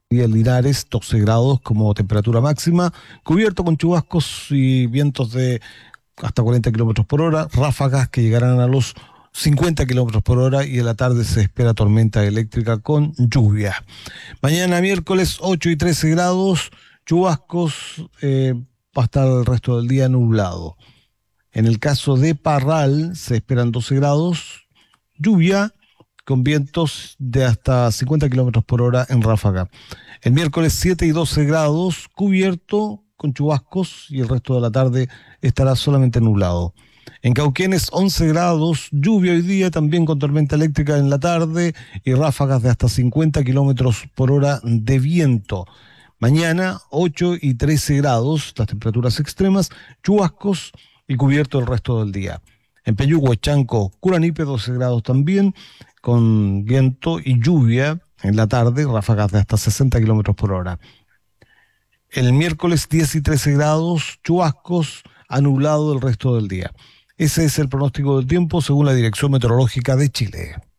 y en Linares, 12 grados como temperatura máxima, cubierto con chubascos y vientos de hasta 40 kilómetros por hora, ráfagas que llegarán a los 50 kilómetros por hora y en la tarde se espera tormenta eléctrica con lluvia. Mañana miércoles 8 y 13 grados, chubascos, va a estar el resto del día nublado. En el caso de Parral se esperan 12 grados, lluvia con vientos de hasta 50 kilómetros por hora en ráfaga. El miércoles 7 y 12 grados, cubierto con chubascos y el resto de la tarde estará solamente nublado. En Cauquenes 11 grados, lluvia hoy día también con tormenta eléctrica en la tarde y ráfagas de hasta 50 kilómetros por hora de viento. Mañana 8 y 13 grados, las temperaturas extremas, chubascos y cubierto el resto del día. En Peyúgue, Chanco, Curanipe 12 grados también, con viento y lluvia en la tarde, ráfagas de hasta 60 kilómetros por hora. El miércoles 10 y 13 grados, chubascos, nublado el resto del día. Ese es el pronóstico del tiempo según la Dirección Meteorológica de Chile.